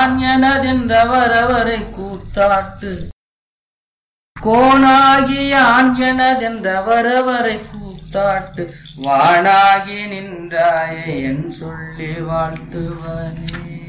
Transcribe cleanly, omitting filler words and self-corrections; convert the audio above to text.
யான் எனதென்றவரவரை கூத்தாட்டு கோணாகி யான் எனதென்றவரவரை கூத்தாட்டு வானாகி நின்றாயே என் சொல்லி வாழ்த்துவனே.